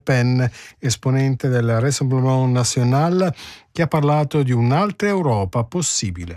Pen, esponente del Rassemblement National, che ha parlato di un'altra Europa possibile.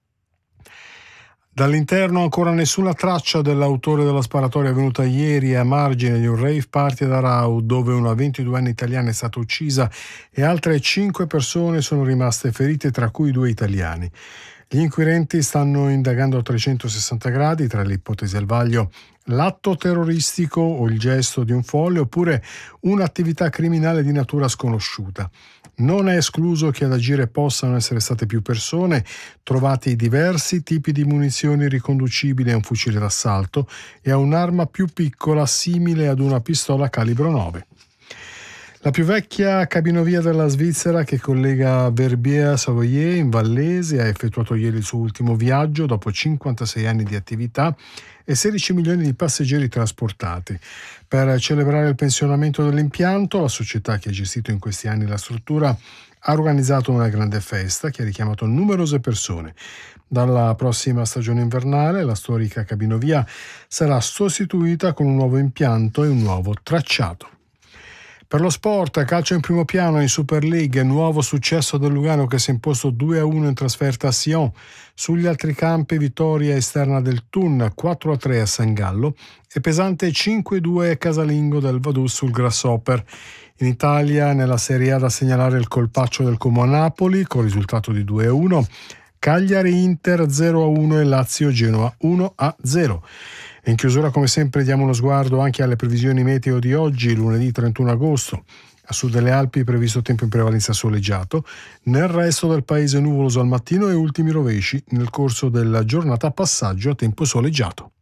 Dall'interno ancora nessuna traccia dell'autore della sparatoria avvenuta ieri a margine di un rave party ad Arau, dove una 22enne italiana è stata uccisa e altre 5 persone sono rimaste ferite, tra cui 2 italiani. Gli inquirenti stanno indagando a 360 gradi tra le ipotesi al vaglio l'atto terroristico o il gesto di un folle oppure un'attività criminale di natura sconosciuta. Non è escluso che ad agire possano essere state più persone, trovati diversi tipi di munizioni riconducibili a un fucile d'assalto e a un'arma più piccola simile ad una pistola calibro 9. La più vecchia cabinovia della Svizzera, che collega Verbier-Savoyer in Vallese, ha effettuato ieri il suo ultimo viaggio dopo 56 anni di attività e 16 milioni di passeggeri trasportati. Per celebrare il pensionamento dell'impianto, la società che ha gestito in questi anni la struttura ha organizzato una grande festa che ha richiamato numerose persone. Dalla prossima stagione invernale la storica cabinovia sarà sostituita con un nuovo impianto e un nuovo tracciato. Per lo sport, calcio in primo piano in Super League, nuovo successo del Lugano che si è imposto 2-1 in trasferta a Sion. Sugli altri campi, vittoria esterna del Thun 4-3 a San Gallo e pesante 5-2 casalingo del Vaduz sul Grasshopper. In Italia, nella Serie A da segnalare il colpaccio del Como a Napoli con risultato di 2-1, Cagliari-Inter 0-1 e Lazio-Genoa 1-0. E in chiusura, come sempre, diamo uno sguardo anche alle previsioni meteo di oggi, lunedì 31 agosto. A sud delle Alpi previsto tempo in prevalenza soleggiato, nel resto del paese nuvoloso al mattino e ultimi rovesci nel corso della giornata, passaggio a tempo soleggiato.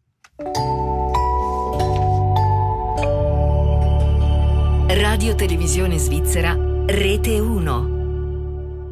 Radio Televisione Svizzera, Rete 1.